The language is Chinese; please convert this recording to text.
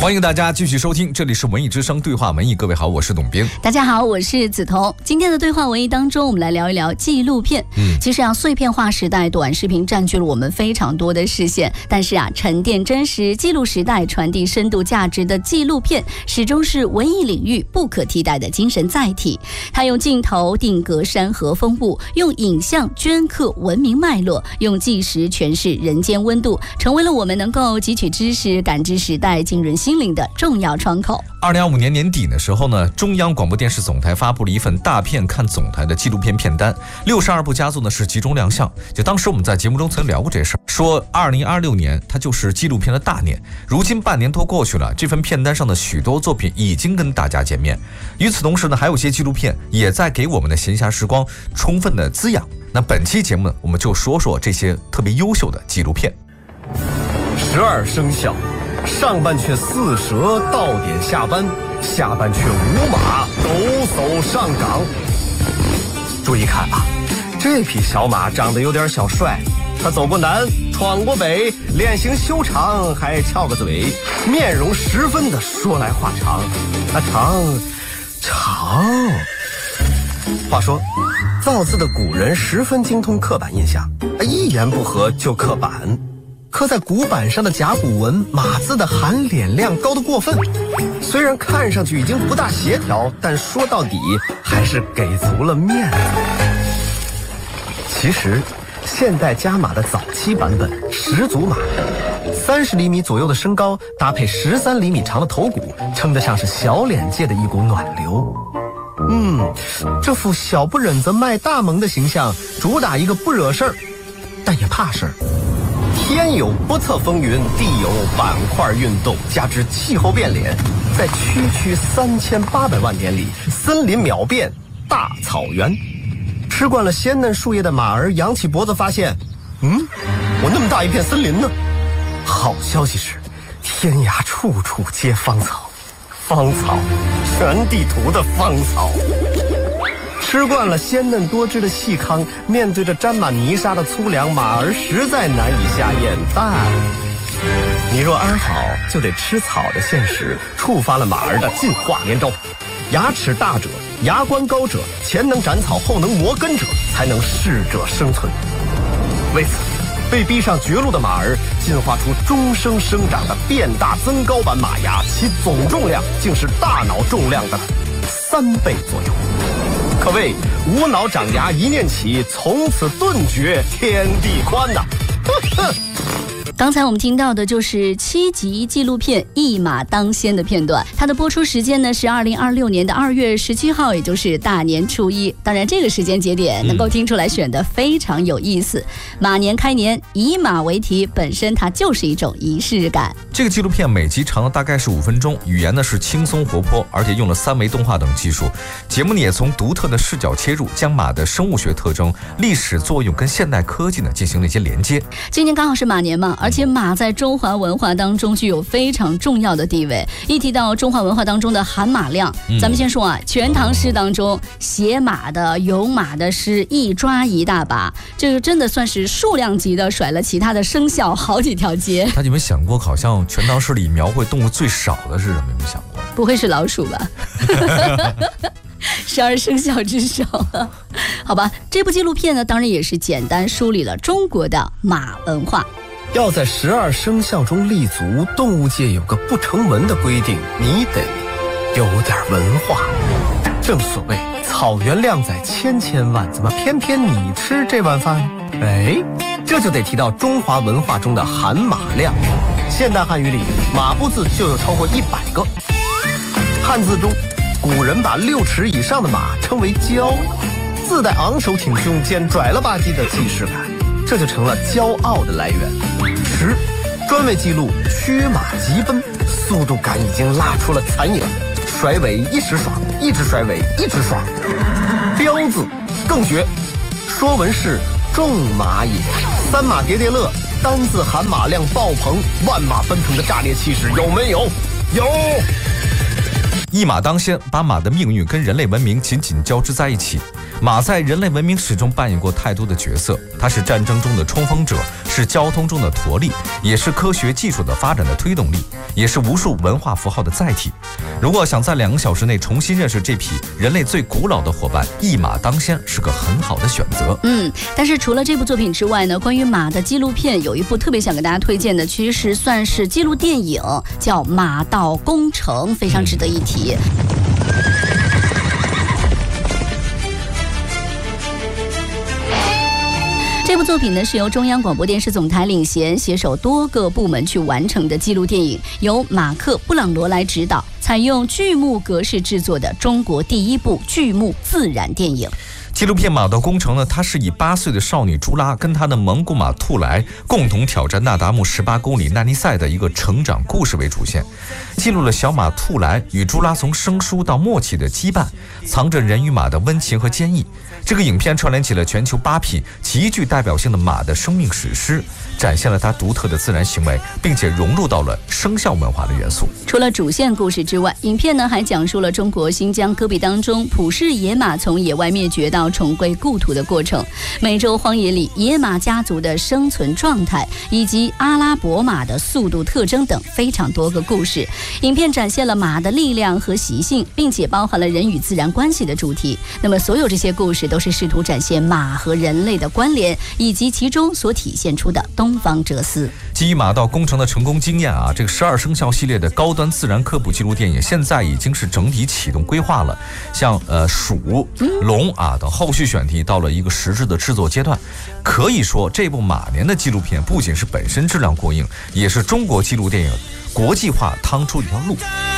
欢迎大家继续收听，这里是文艺之声对话文艺。各位好，我是董斌。 大家好，我是梓潼。今天的对话文艺当中，我们来聊一聊纪录片。其实碎片化时代，短视频占据了我们非常多的视线，但是沉淀真实、记录时代、传递深度价值的纪录片，始终是文艺领域不可替代的精神载体。它用镜头定格山河风物，用影像镌刻文明脉络，用纪实诠释人间温度，成为了我们能够汲取知识、感知时代、浸润心灵的重要窗口。 2025年年底的时候呢，中央广播电视总台发布了一份大片看总台的纪录片片单，62部佳作呢是集中亮相。就当时我们在节目中曾聊过这事儿，说2026年它就是纪录片的大年。如今半年多过去了，这份片单上的许多作品已经跟大家见面。与此同时呢，还有些纪录片也在给我们的闲暇时光充分的滋养。那本期节目呢，我们就说说这些特别优秀的纪录片。 12生肖，上半阙四蛇到点下班，下半阙五马抖擞上岗。注意看啊，这匹小马长得有点小帅，他走过南，闯过北，脸型修长，还翘个嘴，面容十分的说来话长。长。话说，造字的古人十分精通刻板印象，一言不合就刻板。刻在古板上的甲骨文马字的含脸量高得过分，虽然看上去已经不大协调，但说到底还是给足了面子。其实现代加马的早期版本10足马，30厘米左右的身高，搭配13厘米长的头骨，称得上是小脸界的一股暖流。这副小不忍则卖大萌的形象，主打一个不惹事儿，但也怕事儿。天有不测风云，地有板块运动，加之气候变脸，在区区3800万年里，森林秒变大草原。吃惯了鲜嫩树叶的马儿扬起脖子发现，我那么大一片森林呢。好消息是，天涯处处皆芳草，芳草，全地图的芳草。吃惯了鲜嫩多汁的细糠，面对着沾满泥沙的粗粮，马儿实在难以下咽。但你若安好，就得吃草的现实触发了马儿的进化连招。牙齿大者，牙关高者，前能斩草后能磨根者，才能适者生存。为此，被逼上绝路的马儿进化出终生生长的变大增高版马牙，其总重量竟是大脑重量的3倍左右。可谓无脑长牙一念起，从此顿觉天地宽呐！ 刚才我们听到的就是7集纪录片《一马当先》的片段，它的播出时间呢是2026年的2月17号，也就是大年初一。当然，这个时间节点能够听出来选得非常有意思。马年开年，以马为题，本身它就是一种仪式感。 这个纪录片每集长的大概是5分钟，语言呢是轻松活泼，而且用了3维动画等技术。节目呢也从独特的视角切入，将马的生物学特征、历史作用跟现代科技呢进行了一些连接。 今年刚好是马年嘛，而且马在中华文化当中具有非常重要的地位。一提到中华文化当中的喊马量，咱们先说《全唐诗》当中写马的、咏马的诗一抓一大把，这个真的算是数量级的甩了其他的生肖好几条街。 大家有没有想过，好像《全唐诗》里描绘动物最少的是什么？有没有想过？ 不会是老鼠吧？12生肖之首。好吧，这部纪录片呢，当然也是简单梳理了中国的马文化。 要在12生肖中立足，动物界有个不成文的规定，你得有点文化。正所谓草原靓仔千万，怎么偏偏你吃这碗饭？这就得提到中华文化中的喊马量。现代汉语里，马步字就有超过100个。汉字中，古人把6尺以上的马称为骄，自带昂首挺胸兼拽了吧唧的气势感，这就成了骄傲的来源。10专为记录驱马疾奔，速度感已经拉出了残影，甩尾一时爽，一直甩尾一直爽。彪字更绝，说文是众马也，3马叠叠乐，单字喊马量爆棚，万马奔腾的炸裂气势有没有？有。 一马当先，把马的命运跟人类文明紧紧交织在一起。马在人类文明史中扮演过太多的角色，它是战争中的冲锋者，是交通中的驼力，也是科学技术的发展的推动力，也是无数文化符号的载体。如果想在2个小时内重新认识这匹人类最古老的伙伴，一马当先是个很好的选择。 但是除了这部作品之外呢，关于马的纪录片有一部特别想给大家推荐的，其实算是纪录电影，叫《马到功成》，非常值得一提。这部作品呢是由中央广播电视总台领衔，携手多个部门去完成的纪录电影，由马克·布朗罗来执导，采用剧目格式制作的中国第一部剧目自然电影。 纪录片《马到功成》呢，它是以8岁的少女朱拉跟她的蒙古马兔来共同挑战那达慕18公里耐力赛的一个成长故事为主线，记录了小马兔来与朱拉从生疏到默契的羁绊，藏着人与马的温情和坚毅。这个影片串联起了全球8匹极具代表性的马的生命史诗，展现了它独特的自然行为，并且融入到了生肖文化的元素。 除了主线故事之外，影片呢还讲述了中国新疆戈壁当中普氏野马从野外灭绝到重归故土的过程，美洲荒野里野马家族的生存状态，以及阿拉伯马的速度特征等非常多个故事。影片展现了马的力量和习性，并且包含了人与自然关系的主题。那么所有这些故事都是试图展现马和人类的关联，以及其中所体现出的东方哲思。 基于马到功成的成功经验啊，这个12生肖系列的高端自然科普纪录电影现在已经是整体启动规划了，像鼠、龙啊等后续选题到了一个实质的制作阶段。可以说这部马年的纪录片不仅是本身质量过硬，也是中国纪录电影国际化趟出一条路。